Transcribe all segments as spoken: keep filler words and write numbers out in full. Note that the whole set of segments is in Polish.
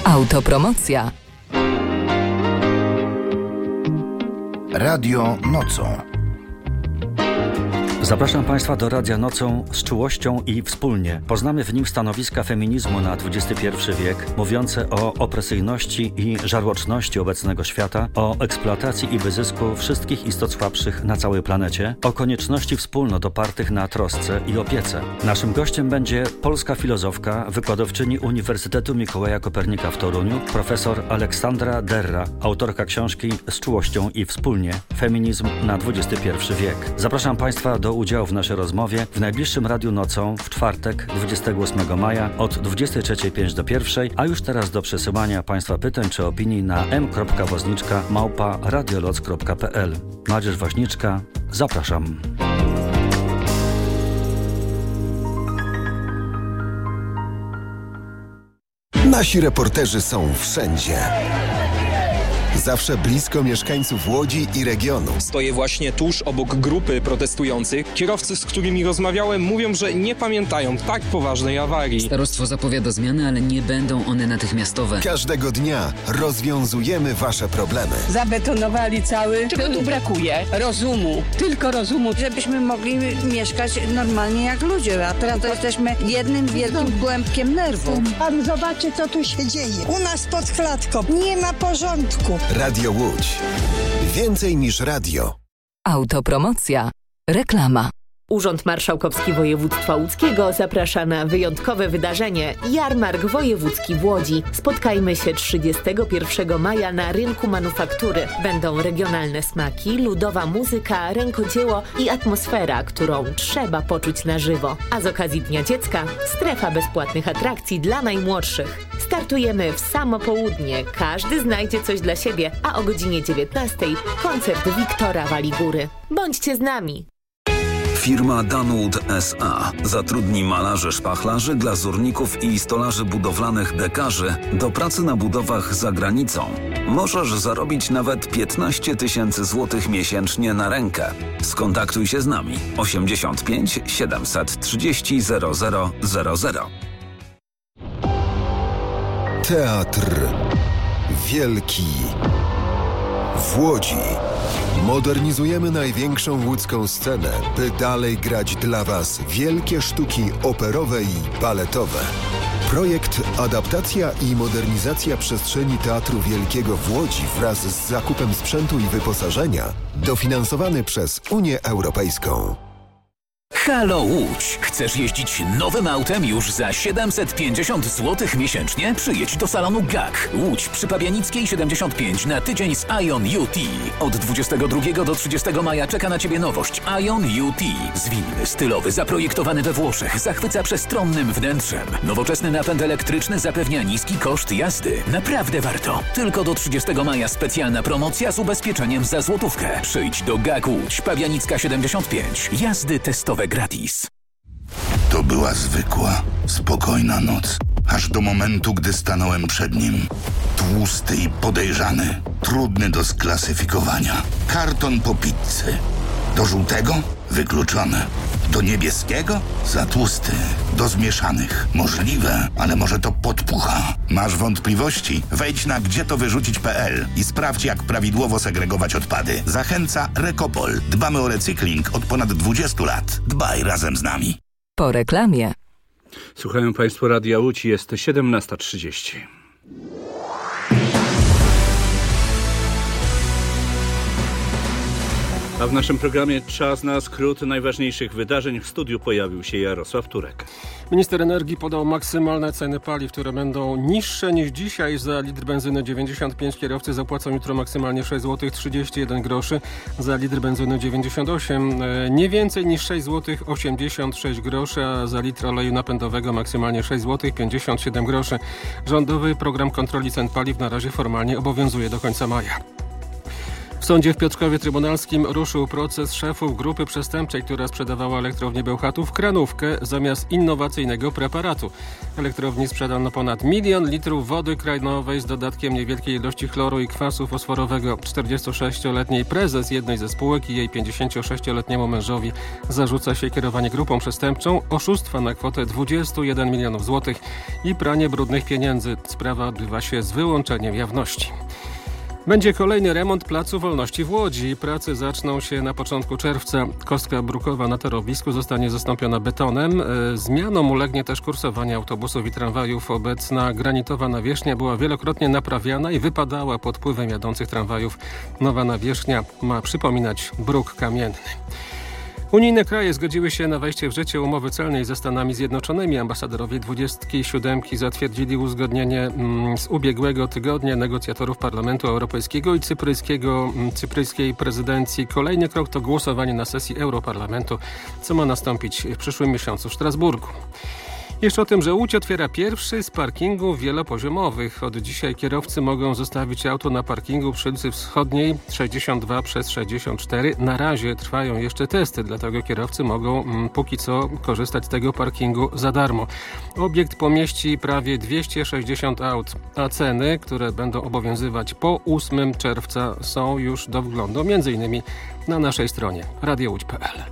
Autopromocja. Radio Nocą. Zapraszam Państwa do Radia Nocą z czułością i wspólnie. Poznamy w nim stanowiska feminizmu na dwudziesty pierwszy wiek, mówiące o opresyjności i żarłoczności obecnego świata, o eksploatacji i wyzysku wszystkich istot słabszych na całej planecie, o konieczności wspólnot opartych na trosce i opiece. Naszym gościem będzie polska filozofka, wykładowczyni Uniwersytetu Mikołaja Kopernika w Toruniu, profesor Aleksandra Derra, autorka książki Z czułością i wspólnie. Feminizm na dwudziesty pierwszy wiek. Zapraszam Państwa do udziału w naszej rozmowie w najbliższym Radiu Nocą w czwartek, dwudziestego ósmego maja od dwudziestej trzeciej pięć do pierwszej, a już teraz do przesyłania Państwa pytań czy opinii na m kropka wozniczka małpa radioloc kropka p l. Madzierz Woźniczka, zapraszam. Nasi reporterzy są wszędzie. Zawsze blisko mieszkańców Łodzi i regionu. Stoję właśnie tuż obok grupy protestujących. Kierowcy, z którymi rozmawiałem, mówią, że nie pamiętają tak poważnej awarii. Starostwo zapowiada zmiany, ale nie będą one natychmiastowe. Każdego dnia rozwiązujemy wasze problemy. Zabetonowali cały... Czego tu brakuje? Rozumu. Tylko rozumu. Żebyśmy mogli mieszkać normalnie jak ludzie. A teraz to jesteśmy jednym wielkim kłębkiem nerwów. Pan zobaczy, co tu się dzieje. U nas pod klatką nie ma porządku. Radio Łódź. Więcej niż radio. Autopromocja. Reklama. Urząd Marszałkowski Województwa Łódzkiego zaprasza na wyjątkowe wydarzenie Jarmark Wojewódzki w Łodzi. Spotkajmy się trzydziestego pierwszego maja na Rynku Manufaktury. Będą regionalne smaki, ludowa muzyka, rękodzieło i atmosfera, którą trzeba poczuć na żywo. A z okazji Dnia Dziecka strefa bezpłatnych atrakcji dla najmłodszych. Startujemy w samo południe. Każdy znajdzie coś dla siebie, a o godzinie dziewiętnastej koncert Wiktora Waligury. Bądźcie z nami! Firma Danwood S A zatrudni malarzy, szpachlarzy, glazurników i stolarzy budowlanych dekarzy do pracy na budowach za granicą. Możesz zarobić nawet piętnaście tysięcy złotych miesięcznie na rękę. Skontaktuj się z nami osiemdziesiąt pięć siedemset trzydzieści zero zero zero zero. Teatr Wielki w Łodzi. Modernizujemy największą łódzką scenę, by dalej grać dla Was wielkie sztuki operowe i baletowe. Projekt Adaptacja i modernizacja przestrzeni Teatru Wielkiego w Łodzi wraz z zakupem sprzętu i wyposażenia dofinansowany przez Unię Europejską. Halo Łódź! Chcesz jeździć nowym autem już za siedemset pięćdziesiąt złotych miesięcznie? Przyjedź do salonu G A K. Łódź przy Pabianickiej siedemdziesiąt pięć na tydzień z Ion U T. Od dwudziestego drugiego do trzydziestego maja czeka na Ciebie nowość Ion U T. Zwinny, stylowy, zaprojektowany we Włoszech, zachwyca przestronnym wnętrzem. Nowoczesny napęd elektryczny zapewnia niski koszt jazdy. Naprawdę warto. Tylko do trzydziestego maja specjalna promocja z ubezpieczeniem za złotówkę. Przyjdź do G A K Łódź, Pabianicka siedemdziesiąt pięć. Jazdy testowe gratis. To była zwykła, spokojna noc. Aż do momentu, gdy stanąłem przed nim. Tłusty i podejrzany. Trudny do sklasyfikowania. Karton po pizzy. Do żółtego? Wykluczone. Do niebieskiego? Za tłusty. Do zmieszanych? Możliwe, ale może to podpucha. Masz wątpliwości? Wejdź na gdzie to wyrzucić kropka p l i sprawdź, jak prawidłowo segregować odpady. Zachęca Recopol. Dbamy o recykling od ponad dwudziestu lat. Dbaj razem z nami. Po reklamie. Słuchają Państwo Radia Łódź, jest siedemnasta trzydzieści. A w naszym programie czas na skrót najważniejszych wydarzeń. W studiu pojawił się Jarosław Turek. Minister energii podał maksymalne ceny paliw, które będą niższe niż dzisiaj. Za litr benzyny dziewięćdziesiąt pięć kierowcy zapłacą jutro maksymalnie sześć złotych trzydzieści jeden groszy, za litr benzyny dziewięćdziesiąt osiem, nie więcej niż sześć złotych osiemdziesiąt sześć groszy, a za litr oleju napędowego maksymalnie sześć złotych pięćdziesiąt siedem groszy. Rządowy program kontroli cen paliw na razie formalnie obowiązuje do końca maja. W sądzie w Piotrkowie Trybunalskim ruszył proces szefów grupy przestępczej, która sprzedawała elektrowni Bełchatów kranówkę zamiast innowacyjnego preparatu. Elektrowni sprzedano ponad milion litrów wody kranowej z dodatkiem niewielkiej ilości chloru i kwasu fosforowego. czterdziestosześcioletniej prezes jednej ze spółek i jej pięćdziesięciosześcioletniemu mężowi zarzuca się kierowanie grupą przestępczą, oszustwa na kwotę dwadzieścia jeden milionów złotych i pranie brudnych pieniędzy. Sprawa odbywa się z wyłączeniem jawności. Będzie kolejny remont Placu Wolności w Łodzi. Prace zaczną się na początku czerwca. Kostka brukowa na torowisku zostanie zastąpiona betonem. Zmianom ulegnie też kursowanie autobusów i tramwajów. Obecna granitowa nawierzchnia była wielokrotnie naprawiana i wypadała pod wpływem jadących tramwajów. Nowa nawierzchnia ma przypominać bruk kamienny. Unijne kraje zgodziły się na wejście w życie umowy celnej ze Stanami Zjednoczonymi. Ambasadorowie dwudziestki siódemki zatwierdzili uzgodnienie z ubiegłego tygodnia negocjatorów Parlamentu Europejskiego i cypryjskiego, cypryjskiej prezydencji. Kolejny krok to głosowanie na sesji Europarlamentu, co ma nastąpić w przyszłym miesiącu w Strasburgu. Jeszcze o tym, że Łódź otwiera pierwszy z parkingów wielopoziomowych. Od dzisiaj kierowcy mogą zostawić auto na parkingu przy ulicy Wschodniej sześćdziesiąt dwa przez sześćdziesiąt cztery. Na razie trwają jeszcze testy, dlatego kierowcy mogą m, póki co korzystać z tego parkingu za darmo. Obiekt pomieści prawie dwieście sześćdziesiąt aut, a ceny, które będą obowiązywać po ósmego czerwca są już do wglądu, między innymi na naszej stronie radio łódź kropka p l.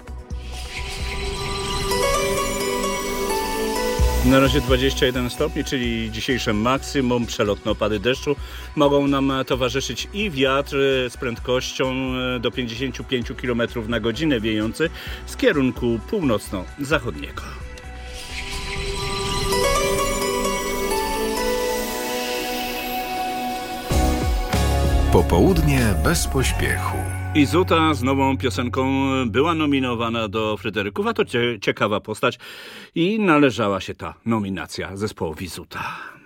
Na razie dwadzieścia jeden stopni, czyli dzisiejsze maksimum. Przelotne opady deszczu mogą nam towarzyszyć i wiatr z prędkością do pięćdziesiąt pięć kilometrów na godzinę wiejący z kierunku północno-zachodniego. Popołudnie bez pośpiechu. Izuta z nową piosenką była nominowana do Fryderyków, a to ciekawa postać i należała się ta nominacja zespołowi Izuta.